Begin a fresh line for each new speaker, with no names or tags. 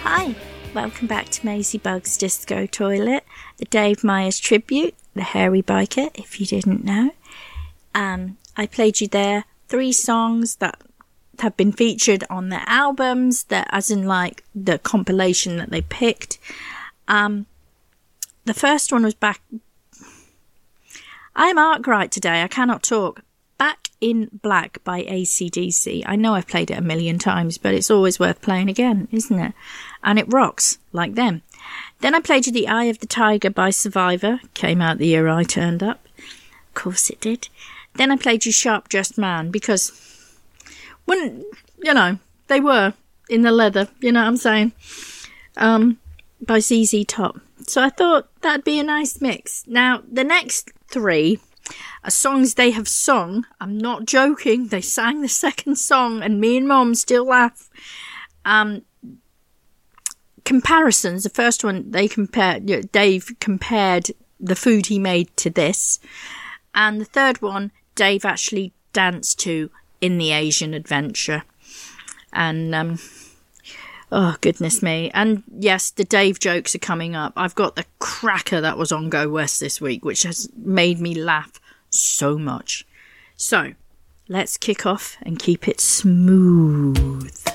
Hi, welcome back to Maisie Bug's Disco Toilet, the Dave Myers tribute, the Hairy Biker, if you didn't know. I played you there 3 songs that have been featured on their albums, that as in like the compilation that they picked. The first one was I'm Arkwright today, I cannot talk. Back in Black by AC/DC. I know I've played it a million times, but it's always worth playing again, isn't it? And it rocks, like them. Then I played you The Eye of the Tiger by Survivor. Came out the year I turned up. Of course it did. Then I played you Sharp Dressed Man, because when, they were in the leather, you know what I'm saying? By ZZ Top. So I thought that'd be a nice mix. Now, the next 3 are songs they have sung. I'm not joking. They sang the second song and me and Mom still laugh. Comparisons. The first one, Dave compared the food he made to this. And the third one, Dave actually danced to in The Asian Adventure. And, oh, goodness me. And yes, the Dave jokes are coming up. I've got the cracker that was on Go West this week, which has made me laugh so much. So, let's kick off and keep it smooth.